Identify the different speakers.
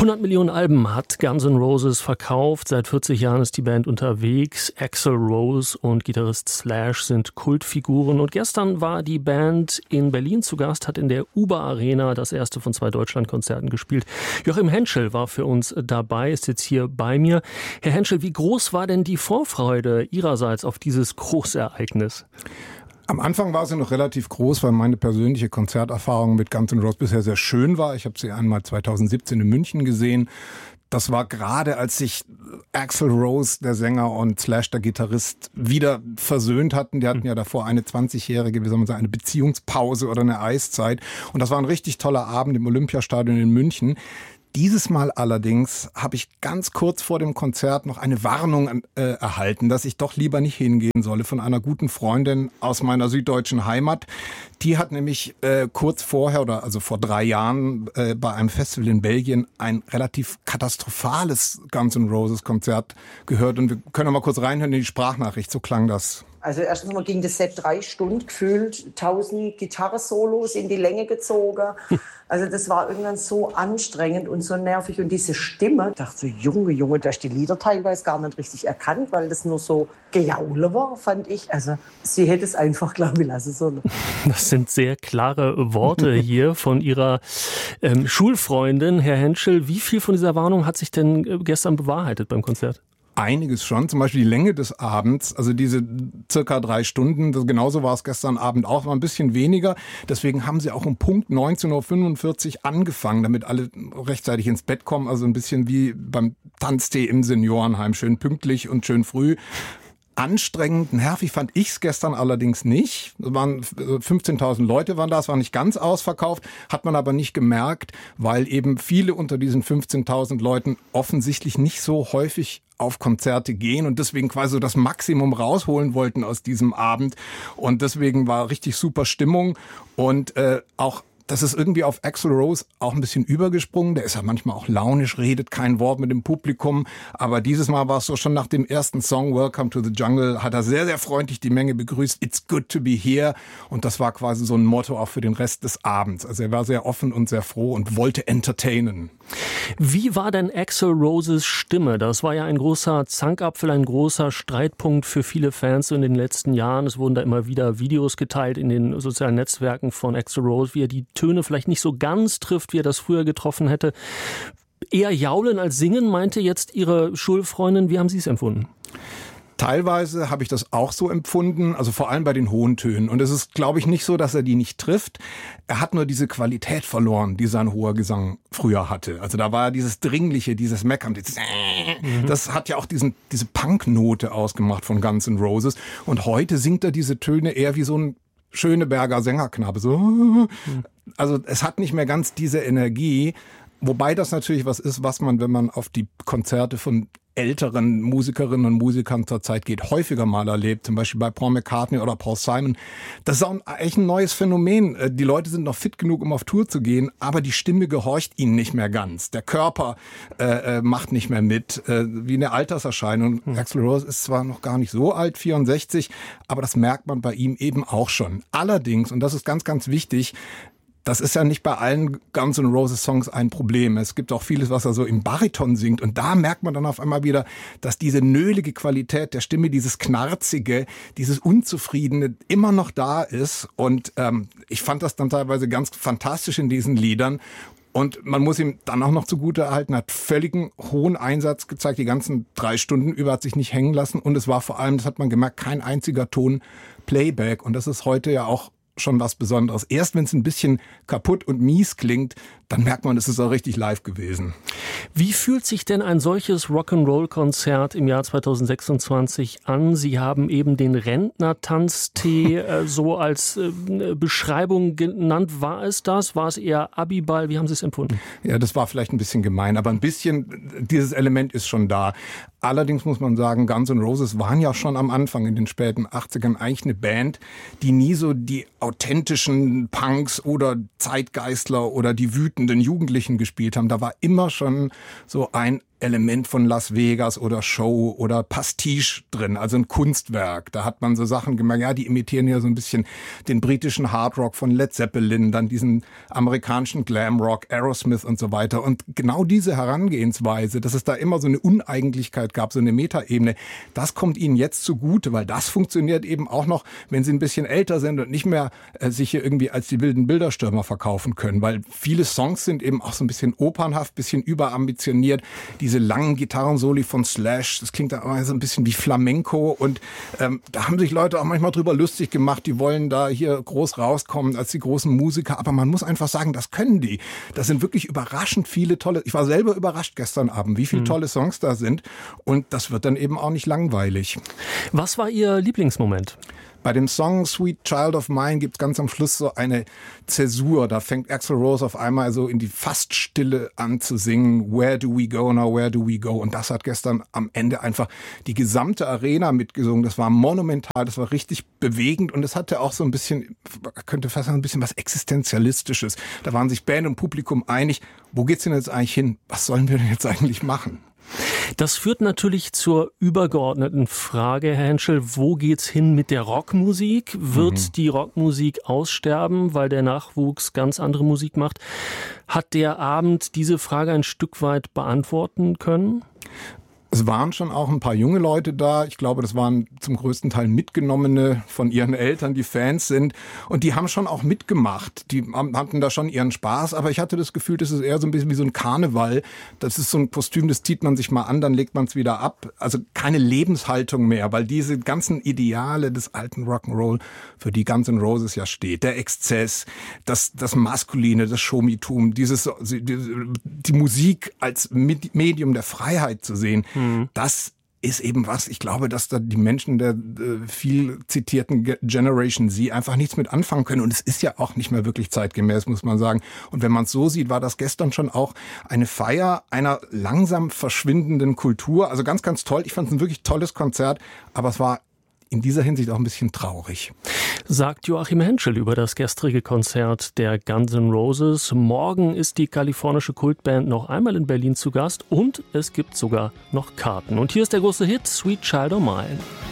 Speaker 1: 100 Millionen Alben hat Guns N' Roses verkauft. Seit 40 Jahren ist die Band unterwegs. Axl Rose und Gitarrist Slash sind Kultfiguren. Und gestern war die Band in Berlin zu Gast, hat in der Uber Arena das erste von 2 Deutschlandkonzerten gespielt. Joachim Henschel war für uns dabei, ist jetzt hier bei mir. Herr Henschel, wie groß war denn die Vorfreude Ihrerseits auf dieses Großereignis?
Speaker 2: Am Anfang war sie noch relativ groß, weil meine persönliche Konzerterfahrung mit Guns N' Roses bisher sehr schön war. Ich habe sie einmal 2017 in München gesehen. Das war gerade, als sich Axl Rose, der Sänger, und Slash, der Gitarrist, wieder versöhnt hatten. Die hatten ja davor eine 20-jährige, wie soll man sagen, eine Beziehungspause oder eine Eiszeit. Und das war ein richtig toller Abend im Olympiastadion in München. Dieses Mal allerdings habe ich ganz kurz vor dem Konzert noch eine Warnung erhalten, dass ich doch lieber nicht hingehen solle, von einer guten Freundin aus meiner süddeutschen Heimat. Die hat nämlich kurz vorher, oder also vor 3 Jahren, bei einem Festival in Belgien ein relativ katastrophales Guns N' Roses Konzert gehört. Und wir können noch mal kurz reinhören in die Sprachnachricht, so klang das.
Speaker 3: Also erstens mal ging das Set 3 Stunden, gefühlt 1000 Gitarre-Solos in die Länge gezogen. Also das war irgendwann so anstrengend und so nervig. Und diese Stimme, ich dachte so, Junge, da hast du die Lieder teilweise gar nicht richtig erkannt, weil das nur so Gejaule war, fand ich. Also sie hätte es einfach, glaube ich, lassen sollen.
Speaker 1: Das sind sehr klare Worte hier von Ihrer Schulfreundin, Herr Henschel. Wie viel von dieser Warnung hat sich denn gestern bewahrheitet beim Konzert?
Speaker 2: Einiges schon, zum Beispiel die Länge des Abends, also diese circa 3 Stunden, genauso war es gestern Abend auch, war ein bisschen weniger. Deswegen haben sie auch um Punkt 19.45 Uhr angefangen, damit alle rechtzeitig ins Bett kommen, also ein bisschen wie beim Tanztee im Seniorenheim, schön pünktlich und schön früh. Anstrengend, nervig fand ich es gestern allerdings nicht. Es waren 15.000 Leute waren da, es war nicht ganz ausverkauft, hat man aber nicht gemerkt, weil eben viele unter diesen 15.000 Leuten offensichtlich nicht so häufig auf Konzerte gehen und deswegen quasi so das Maximum rausholen wollten aus diesem Abend. Und deswegen war richtig super Stimmung und auch das ist irgendwie auf Axl Rose auch ein bisschen übergesprungen. Der ist ja manchmal auch launisch, redet kein Wort mit dem Publikum. Aber dieses Mal war es so, schon nach dem ersten Song Welcome to the Jungle hat er sehr, sehr freundlich die Menge begrüßt. It's good to be here. Und das war quasi so ein Motto auch für den Rest des Abends. Also er war sehr offen und sehr froh und wollte entertainen.
Speaker 1: Wie war denn Axl Roses Stimme? Das war ja ein großer Zankapfel, ein großer Streitpunkt für viele Fans in den letzten Jahren. Es wurden da immer wieder Videos geteilt in den sozialen Netzwerken von Axl Rose, wie er die Töne vielleicht nicht so ganz trifft, wie er das früher getroffen hätte. Eher jaulen als singen, meinte jetzt Ihre Schulfreundin. Wie haben Sie es empfunden?
Speaker 2: Teilweise habe ich das auch so empfunden, also vor allem bei den hohen Tönen. Und es ist, glaube ich, nicht so, dass er die nicht trifft. Er hat nur diese Qualität verloren, die sein hoher Gesang früher hatte. Also da war dieses Dringliche, dieses Meckern, das hat ja auch diese Punknote ausgemacht von Guns N' Roses. Und heute singt er diese Töne eher wie so ein Schöneberger Sängerknabe. So. Also es hat nicht mehr ganz diese Energie. Wobei das natürlich was ist, was man, wenn man auf die Konzerte von älteren Musikerinnen und Musikern zur Zeit geht, häufiger mal erlebt, zum Beispiel bei Paul McCartney oder Paul Simon. Das ist auch echt ein neues Phänomen. Die Leute sind noch fit genug, um auf Tour zu gehen, aber die Stimme gehorcht ihnen nicht mehr ganz. Der Körper macht nicht mehr mit, wie eine Alterserscheinung. Axl Rose ist zwar noch gar nicht so alt, 64, aber das merkt man bei ihm eben auch schon. Allerdings, und das ist ganz, ganz wichtig, das ist ja nicht bei allen Guns N' Roses Songs ein Problem. Es gibt auch vieles, was er so im Bariton singt. Und da merkt man dann auf einmal wieder, dass diese nölige Qualität der Stimme, dieses Knarzige, dieses Unzufriedene immer noch da ist. Und ich fand das dann teilweise ganz fantastisch in diesen Liedern. Und man muss ihm dann auch noch zugutehalten, hat völligen hohen Einsatz gezeigt, die ganzen 3 Stunden über, hat sich nicht hängen lassen. Und es war vor allem, das hat man gemerkt, kein einziger Ton Playback. Und das ist heute ja auch schon was Besonderes. Erst wenn es ein bisschen kaputt und mies klingt, dann merkt man, es ist auch richtig live gewesen.
Speaker 1: Wie fühlt sich denn ein solches Rock'n'Roll-Konzert im Jahr 2026 an? Sie haben eben den Rentner-Tanztee so als Beschreibung genannt. War es das? War es eher Abiball? Wie haben Sie es empfunden?
Speaker 2: Ja, das war vielleicht ein bisschen gemein, aber ein bisschen, dieses Element ist schon da. Allerdings muss man sagen, Guns N' Roses waren ja schon am Anfang in den späten 80ern eigentlich eine Band, die nie so die authentischen Punks oder Zeitgeistler oder die wütenden Jugendlichen gespielt haben. Da war immer schon so ein Element von Las Vegas oder Show oder Pastiche drin, also ein Kunstwerk. Da hat man so Sachen gemerkt, ja, die imitieren ja so ein bisschen den britischen Hardrock von Led Zeppelin, dann diesen amerikanischen Glamrock, Aerosmith und so weiter. Und genau diese Herangehensweise, dass es da immer so eine Uneigentlichkeit gab, so eine Metaebene, das kommt ihnen jetzt zugute, weil das funktioniert eben auch noch, wenn sie ein bisschen älter sind und nicht mehr sich hier irgendwie als die wilden Bilderstürmer verkaufen können, weil viele Songs sind eben auch so ein bisschen opernhaft, bisschen überambitioniert. Diese langen Gitarrensoli von Slash, das klingt da immer so ein bisschen wie Flamenco und da haben sich Leute auch manchmal drüber lustig gemacht, die wollen da hier groß rauskommen als die großen Musiker, aber man muss einfach sagen, das können die. Das sind wirklich überraschend viele tolle, ich war selber überrascht gestern Abend, wie viele tolle Songs da sind und das wird dann eben auch nicht langweilig.
Speaker 1: Was war Ihr Lieblingsmoment?
Speaker 2: Bei dem Song Sweet Child of Mine gibt's ganz am Schluss so eine Zäsur. Da fängt Axl Rose auf einmal so in die Faststille an zu singen. Where do we go now, where do we go? Und das hat gestern am Ende einfach die gesamte Arena mitgesungen. Das war monumental, das war richtig bewegend und es hatte auch so ein bisschen, könnte fast sagen, ein bisschen was Existenzialistisches. Da waren sich Band und Publikum einig, wo geht's denn jetzt eigentlich hin? Was sollen wir denn jetzt eigentlich machen?
Speaker 1: Das führt natürlich zur übergeordneten Frage, Herr Henschel, wo geht's hin mit der Rockmusik? Wird die Rockmusik aussterben, weil der Nachwuchs ganz andere Musik macht? Hat der Abend diese Frage ein Stück weit beantworten können?
Speaker 2: Es waren schon auch ein paar junge Leute da. Ich glaube, das waren zum größten Teil Mitgenommene von ihren Eltern, die Fans sind. Und die haben schon auch mitgemacht. Die hatten da schon ihren Spaß. Aber ich hatte das Gefühl, das ist eher so ein bisschen wie so ein Karneval. Das ist so ein Kostüm, das zieht man sich mal an, dann legt man es wieder ab. Also keine Lebenshaltung mehr, weil diese ganzen Ideale des alten Rock'n'Roll, für die Guns N' Roses ja steht, der Exzess, das Maskuline, das Shomitum, die Musik als Medium der Freiheit zu sehen, das ist eben was, ich glaube, dass da die Menschen der viel zitierten Generation Z einfach nichts mit anfangen können. Und es ist ja auch nicht mehr wirklich zeitgemäß, muss man sagen. Und wenn man es so sieht, war das gestern schon auch eine Feier einer langsam verschwindenden Kultur. Also ganz, ganz toll. Ich fand es ein wirklich tolles Konzert, aber es war in dieser Hinsicht auch ein bisschen traurig.
Speaker 1: Sagt Joachim Henschel über das gestrige Konzert der Guns N' Roses. Morgen ist die kalifornische Kultband noch einmal in Berlin zu Gast und es gibt sogar noch Karten. Und hier ist der große Hit Sweet Child O' Mine.